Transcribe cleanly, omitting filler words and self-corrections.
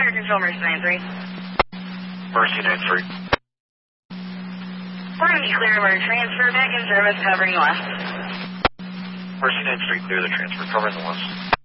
Fire Control, Mercy 93. Mercy 93. We're going to be clear of our transfer back in service covering west. Mercy 93, clear the transfer, covering the west.